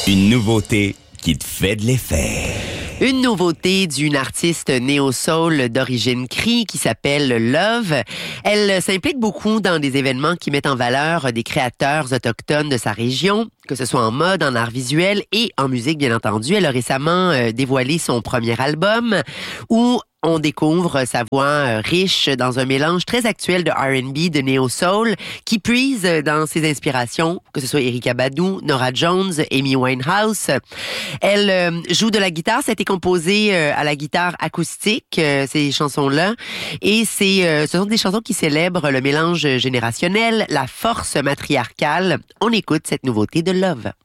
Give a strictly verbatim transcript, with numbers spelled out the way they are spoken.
Une nouveauté qui te fait de l'effet. Une nouveauté d'une artiste néo-soul d'origine Cree qui s'appelle Love. Elle s'implique beaucoup dans des événements qui mettent en valeur des créateurs autochtones de sa région, que ce soit en mode, en art visuel et en musique, bien entendu. Elle a récemment euh, dévoilé son premier album où on découvre sa voix euh, riche dans un mélange très actuel de R and B, de néo-soul, qui puise dans ses inspirations, que ce soit Erykah Badu, Norah Jones, Amy Winehouse. Elle euh, joue de la guitare, ça a été composé euh, à la guitare acoustique, euh, ces chansons-là, et c'est, euh, ce sont des chansons qui célèbrent le mélange générationnel, la force matriarcale. On écoute cette nouveauté de Love.